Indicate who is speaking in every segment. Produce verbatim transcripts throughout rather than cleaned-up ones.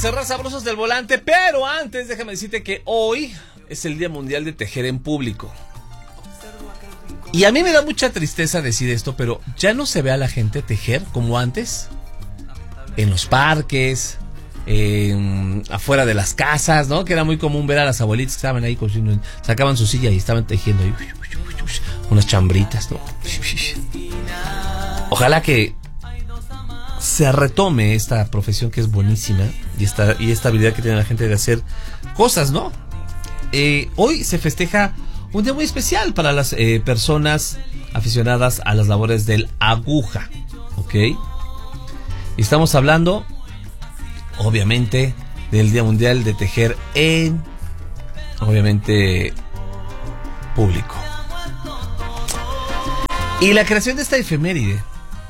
Speaker 1: cerrar Sabrosos del Volante, pero antes déjame decirte que hoy es el Día Mundial de Tejer en Público. Y a mí me da mucha tristeza decir esto, pero ya no se ve a la gente tejer como antes. En los parques, en, afuera de las casas, ¿no? Que era muy común ver a las abuelitas que estaban ahí cosiendo, sacaban su silla y estaban tejiendo ahí, unas chambritas, ¿no? Ojalá que se retome esta profesión que es buenísima y esta, y esta habilidad que tiene la gente de hacer cosas, ¿no? Eh, hoy se festeja un día muy especial para las eh, personas aficionadas a las labores del aguja, ¿ok? Y estamos hablando, obviamente, del Día Mundial de Tejer en, obviamente, público. Y la creación de esta efeméride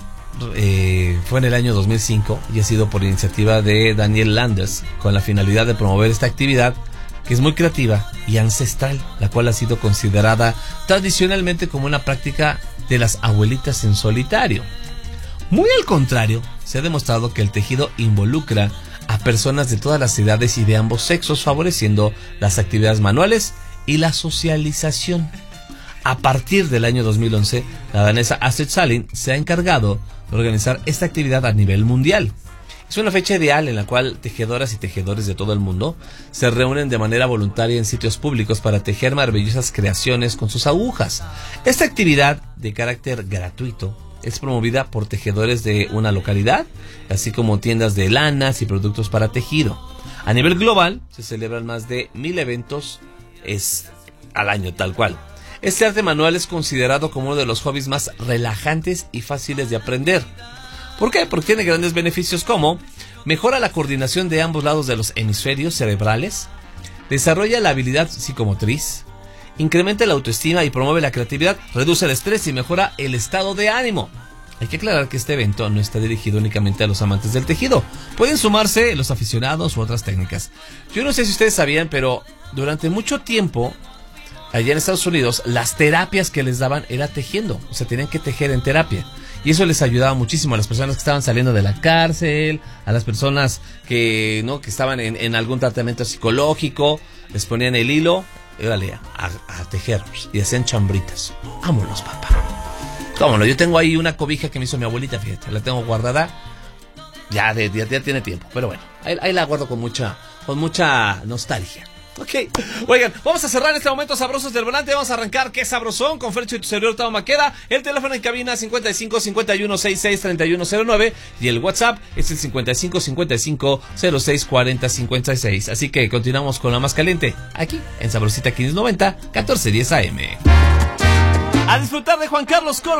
Speaker 1: eh, fue en el año dos mil cinco y ha sido por iniciativa de Daniel Landers, con la finalidad de promover esta actividad que es muy creativa y ancestral, la cual ha sido considerada tradicionalmente como una práctica de las abuelitas en solitario. Muy al contrario, se ha demostrado que el tejido involucra a personas de todas las edades y de ambos sexos, favoreciendo las actividades manuales y la socialización. A partir del año dos mil once, la danesa Astrid Salin se ha encargado de organizar esta actividad a nivel mundial. Es una fecha ideal en la cual tejedoras y tejedores de todo el mundo se reúnen de manera voluntaria en sitios públicos para tejer maravillosas creaciones con sus agujas. Esta actividad, de carácter gratuito, es promovida por tejedores de una localidad, así como tiendas de lanas y productos para tejido. A nivel global, se celebran más de mil eventos es, al año, tal cual. Este arte manual es considerado como uno de los hobbies más relajantes y fáciles de aprender. ¿Por qué? Porque tiene grandes beneficios como mejora la coordinación de ambos lados de los hemisferios cerebrales, desarrolla la habilidad psicomotriz, incrementa la autoestima y promueve la creatividad, reduce el estrés y mejora el estado de ánimo. Hay que aclarar que este evento no está dirigido únicamente a los amantes del tejido. Pueden sumarse los aficionados u otras técnicas. Yo no sé si ustedes sabían, pero durante mucho tiempo, allá en Estados Unidos, las terapias que les daban era tejiendo. O sea, tenían que tejer en terapia. Y eso les ayudaba muchísimo a las personas que estaban saliendo de la cárcel, a las personas que no que estaban en, en algún tratamiento psicológico. Les ponían el hilo, y órale, a, a tejer. Y hacían chambritas. Vámonos, papá. Vámonos, yo tengo ahí una cobija que me hizo mi abuelita, fíjate. La tengo guardada. Ya, de, ya, ya tiene tiempo, pero bueno. Ahí, ahí la guardo con mucha, con mucha nostalgia. Ok, oigan, vamos a cerrar en este momento Sabrosos del Volante. Vamos a arrancar Qué Sabrosón con Fercho y tu servidor Tao Maqueda. El teléfono en cabina cincuenta y cinco cincuenta y uno sesenta y seis treinta y uno cero nueve y el WhatsApp es el cincuenta y cinco cincuenta y cinco cero seis cuarenta cincuenta y seis. Así que continuamos con la más caliente aquí en Sabrosita quinientos noventa, catorce diez A M. A disfrutar de Juan Carlos Coro.